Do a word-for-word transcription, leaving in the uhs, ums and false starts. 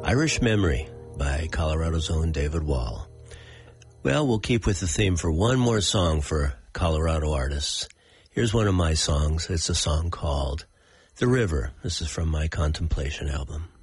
Irish Memory by Colorado's own David Wall. Well, we'll keep with the theme for one more song for Colorado artists. Here's one of my songs. It's a song called The River. This is from my Contemplation album.